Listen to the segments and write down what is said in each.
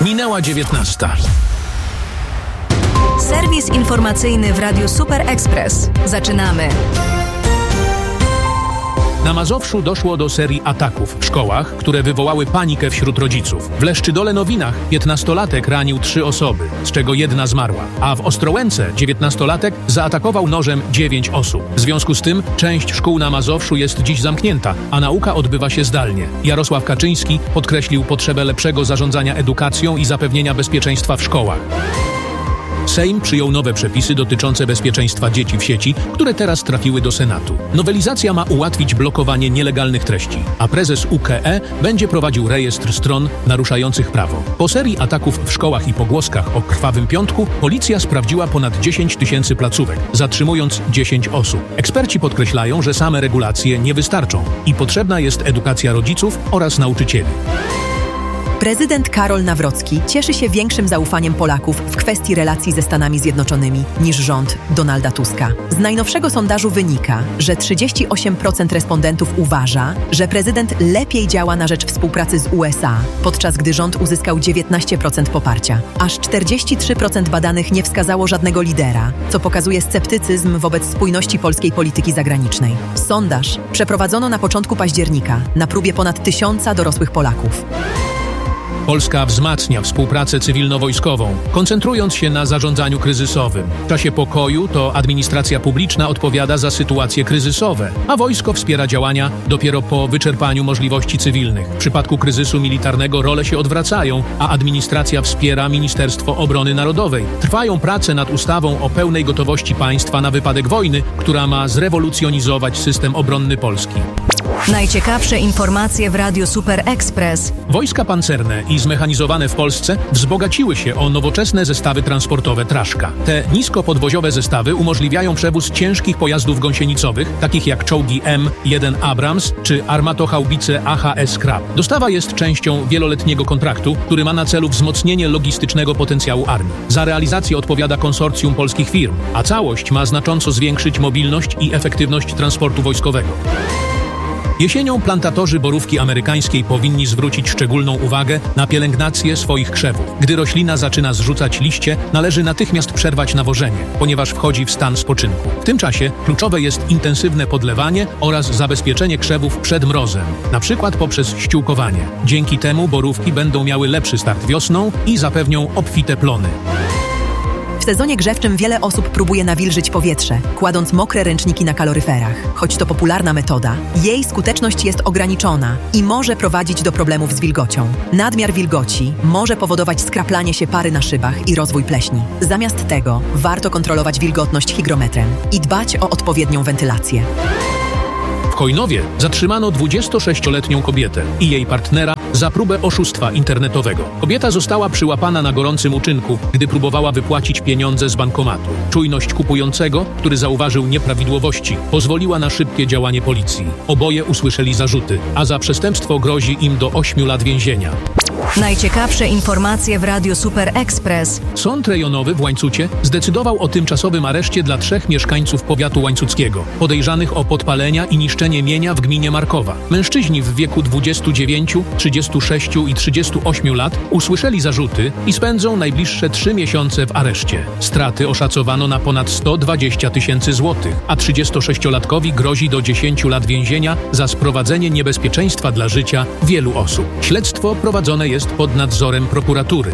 Minęła 19. Serwis informacyjny w Radiu Super Express. Zaczynamy. Na Mazowszu doszło do serii ataków w szkołach, które wywołały panikę wśród rodziców. W Leszczydole Nowinach 15-latek ranił 3 osoby, z czego 1 zmarła, a w Ostrołęce 19-latek zaatakował nożem 9 osób. W związku z tym część szkół na Mazowszu jest dziś zamknięta, a nauka odbywa się zdalnie. Jarosław Kaczyński podkreślił potrzebę lepszego zarządzania edukacją i zapewnienia bezpieczeństwa w szkołach. Sejm przyjął nowe przepisy dotyczące bezpieczeństwa dzieci w sieci, które teraz trafiły do Senatu. Nowelizacja ma ułatwić blokowanie nielegalnych treści, a prezes UKE będzie prowadził rejestr stron naruszających prawo. Po serii ataków w szkołach i pogłoskach o Krwawym Piątku policja sprawdziła ponad 10 000 placówek, zatrzymując 10 osób. Eksperci podkreślają, że same regulacje nie wystarczą i potrzebna jest edukacja rodziców oraz nauczycieli. Prezydent Karol Nawrocki cieszy się większym zaufaniem Polaków w kwestii relacji ze Stanami Zjednoczonymi niż rząd Donalda Tuska. Z najnowszego sondażu wynika, że 38% respondentów uważa, że prezydent lepiej działa na rzecz współpracy z USA, podczas gdy rząd uzyskał 19% poparcia. Aż 43% badanych nie wskazało żadnego lidera, co pokazuje sceptycyzm wobec spójności polskiej polityki zagranicznej. Sondaż przeprowadzono na początku października na próbie ponad 1000 dorosłych Polaków. Polska wzmacnia współpracę cywilno-wojskową, koncentrując się na zarządzaniu kryzysowym. W czasie pokoju to administracja publiczna odpowiada za sytuacje kryzysowe, a wojsko wspiera działania dopiero po wyczerpaniu możliwości cywilnych. W przypadku kryzysu militarnego role się odwracają, a administracja wspiera Ministerstwo Obrony Narodowej. Trwają prace nad ustawą o pełnej gotowości państwa na wypadek wojny, która ma zrewolucjonizować system obronny Polski. Najciekawsze informacje w Radiu Super Express. Wojska pancerne i zmechanizowane w Polsce wzbogaciły się o nowoczesne zestawy transportowe Traszka. Te niskopodwoziowe zestawy umożliwiają przewóz ciężkich pojazdów gąsienicowych, takich jak czołgi M1 Abrams czy armatochaubice AHS Krab. Dostawa jest częścią wieloletniego kontraktu, który ma na celu wzmocnienie logistycznego potencjału armii. Za realizację odpowiada konsorcjum polskich firm, a całość ma znacząco zwiększyć mobilność i efektywność transportu wojskowego. Jesienią plantatorzy borówki amerykańskiej powinni zwrócić szczególną uwagę na pielęgnację swoich krzewów. Gdy roślina zaczyna zrzucać liście, należy natychmiast przerwać nawożenie, ponieważ wchodzi w stan spoczynku. W tym czasie kluczowe jest intensywne podlewanie oraz zabezpieczenie krzewów przed mrozem, na przykład poprzez ściółkowanie. Dzięki temu borówki będą miały lepszy start wiosną i zapewnią obfite plony. W sezonie grzewczym wiele osób próbuje nawilżyć powietrze, kładąc mokre ręczniki na kaloryferach. Choć to popularna metoda, jej skuteczność jest ograniczona i może prowadzić do problemów z wilgocią. Nadmiar wilgoci może powodować skraplanie się pary na szybach i rozwój pleśni. Zamiast tego warto kontrolować wilgotność hygrometrem i dbać o odpowiednią wentylację. W Chojnowie zatrzymano 26-letnią kobietę i jej partnera za próbę oszustwa internetowego. Kobieta została przyłapana na gorącym uczynku, gdy próbowała wypłacić pieniądze z bankomatu. Czujność kupującego, który zauważył nieprawidłowości, pozwoliła na szybkie działanie policji. Oboje usłyszeli zarzuty, a za przestępstwo grozi im do 8 lat więzienia. Najciekawsze informacje w Radiu Super Express. Sąd rejonowy w Łańcucie zdecydował o tymczasowym areszcie dla 3 mieszkańców powiatu łańcuckiego, podejrzanych o podpalenia i niszczenie mienia w gminie Markowa. Mężczyźni w wieku 29, 36 i 38 lat usłyszeli zarzuty i spędzą najbliższe 3 miesiące w areszcie. Straty oszacowano na ponad 120 000 złotych, a 36-latkowi grozi do 10 lat więzienia za sprowadzenie niebezpieczeństwa dla życia wielu osób. Śledztwo prowadzone jest pod nadzorem prokuratury.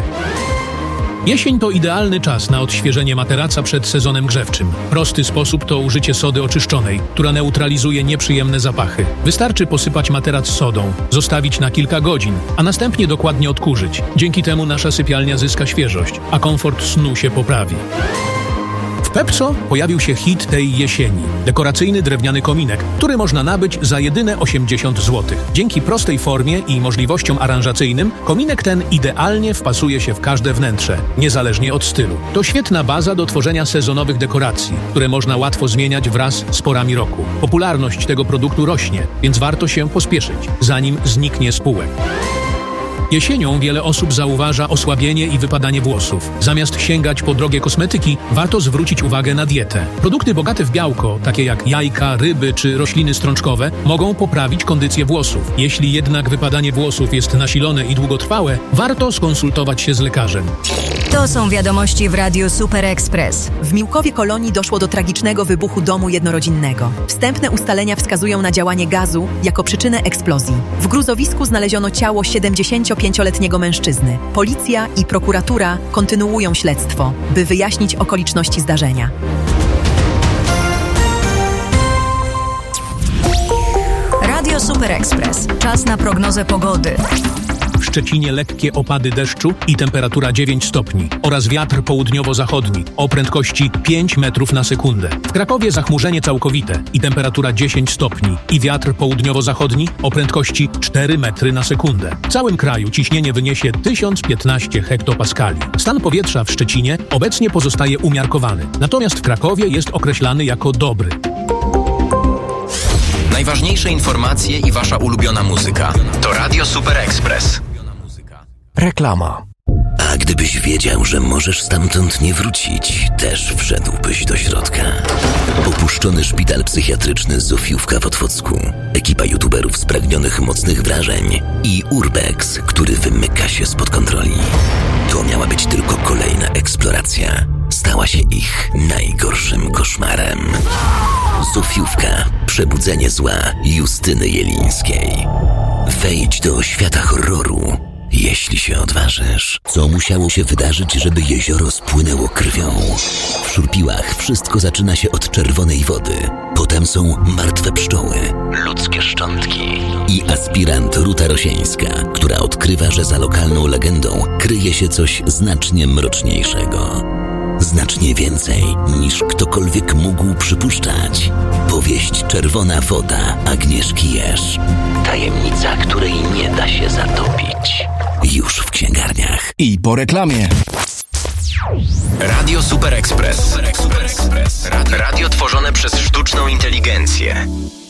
Jesień to idealny czas na odświeżenie materaca przed sezonem grzewczym. Prosty sposób to użycie sody oczyszczonej, która neutralizuje nieprzyjemne zapachy. Wystarczy posypać materac sodą, zostawić na kilka godzin, a następnie dokładnie odkurzyć. Dzięki temu nasza sypialnia zyska świeżość, a komfort snu się poprawi. W Pepso pojawił się hit tej jesieni. Dekoracyjny drewniany kominek, który można nabyć za jedyne 80 zł. Dzięki prostej formie i możliwościom aranżacyjnym kominek ten idealnie wpasuje się w każde wnętrze, niezależnie od stylu. To świetna baza do tworzenia sezonowych dekoracji, które można łatwo zmieniać wraz z porami roku. Popularność tego produktu rośnie, więc warto się pospieszyć, zanim zniknie z półek. Jesienią wiele osób zauważa osłabienie i wypadanie włosów. Zamiast sięgać po drogie kosmetyki, warto zwrócić uwagę na dietę. Produkty bogate w białko, takie jak jajka, ryby czy rośliny strączkowe, mogą poprawić kondycję włosów. Jeśli jednak wypadanie włosów jest nasilone i długotrwałe, warto skonsultować się z lekarzem. To są wiadomości w Radiu Super Express. W Miłkowie Kolonii doszło do tragicznego wybuchu domu jednorodzinnego. Wstępne ustalenia wskazują na działanie gazu jako przyczynę eksplozji. W gruzowisku znaleziono ciało 75-letniego mężczyzny. Policja i prokuratura kontynuują śledztwo, by wyjaśnić okoliczności zdarzenia. Radio Super Express. Czas na prognozę pogody. W Szczecinie lekkie opady deszczu i temperatura 9 stopni oraz wiatr południowo-zachodni o prędkości 5 metrów na sekundę. W Krakowie zachmurzenie całkowite i temperatura 10 stopni i wiatr południowo-zachodni o prędkości 4 metry na sekundę. W całym kraju ciśnienie wyniesie 1015 hektopaskali. Stan powietrza w Szczecinie obecnie pozostaje umiarkowany, natomiast w Krakowie jest określany jako dobry. Najważniejsze informacje i wasza ulubiona muzyka. To Radio Super Express. Reklama. A gdybyś wiedział, że możesz stamtąd nie wrócić, też wszedłbyś do środka. Opuszczony szpital psychiatryczny Zofiówka w Otwocku, ekipa youtuberów spragnionych mocnych wrażeń i Urbex, który wymyka się spod kontroli. To miała być tylko kolejna eksploracja. Stała się ich najgorszym koszmarem. Zofiówka. Przebudzenie zła Justyny Jelińskiej. Wejdź do świata horroru, jeśli się odważysz. Co musiało się wydarzyć, żeby jezioro spłynęło krwią? W Szurpiłach wszystko zaczyna się od czerwonej wody. Potem są martwe pszczoły, ludzkie szczątki i aspirant Ruta Rosieńska, która odkrywa, że za lokalną legendą kryje się coś znacznie mroczniejszego. Znacznie więcej niż ktokolwiek mógł przypuszczać. Powieść Czerwona woda Agnieszki Jerz. Tajemnica, której nie da się zatopić. Już w księgarniach. I po reklamie. Radio Super Express. Radio tworzone przez sztuczną inteligencję.